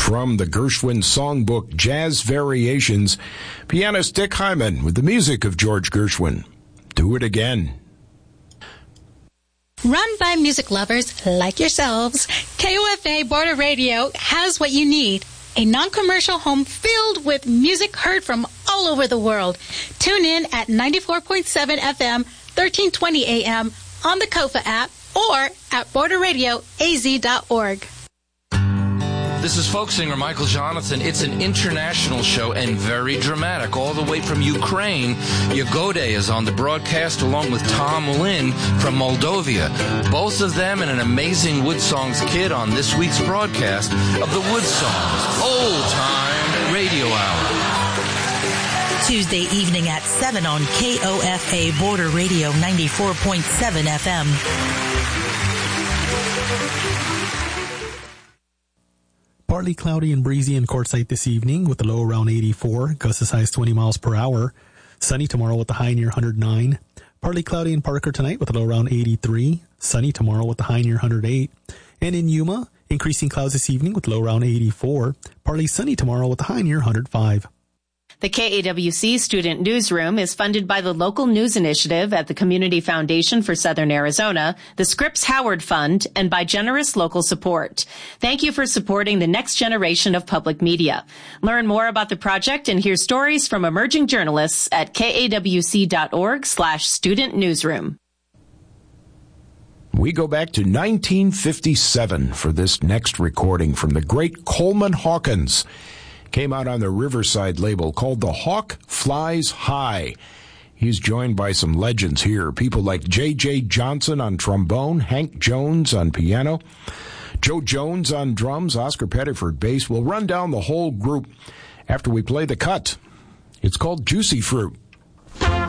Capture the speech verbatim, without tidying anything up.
From the Gershwin Songbook Jazz Variations, pianist Dick Hyman with the music of George Gershwin. Do it again. Run by music lovers like yourselves, K O F A Border Radio has what you need. A non-commercial home filled with music heard from all over the world. Tune in at ninety-four point seven F M, thirteen twenty A M on the Kofa app or at border radio a z dot org. This is folk singer Michael Jonathan. It's an international show and very dramatic. All the way from Ukraine, Yagode is on the broadcast along with Tom Lynn from Moldova. Both of them and an amazing Wood Songs kid on this week's broadcast of the Wood Songs Old Time Radio Hour. Tuesday evening at seven on K O F A Border Radio ninety-four point seven F M. Partly cloudy and breezy in Quartzsite this evening with the low around eighty-four, gusts as high as twenty miles per hour. Sunny tomorrow with the high near one hundred nine. Partly cloudy in Parker tonight with a low around eighty-three. Sunny tomorrow with the high near one hundred eight. And in Yuma, increasing clouds this evening with low around eighty-four. Partly sunny tomorrow with the high near one hundred five. The K A W C Student Newsroom is funded by the Local News Initiative at the Community Foundation for Southern Arizona, the Scripps Howard Fund, and by generous local support. Thank you for supporting the next generation of public media. Learn more about the project and hear stories from emerging journalists at kawc.org slash student newsroom. We go back to nineteen fifty-seven for this next recording from the great Coleman Hawkins. Came out on the Riverside label called The Hawk Flies High. He's joined by some legends here. People like J J Johnson on trombone, Hank Jones on piano, Joe Jones on drums, Oscar Pettiford bass. We'll run down the whole group after we play the cut. It's called Juicy Fruit.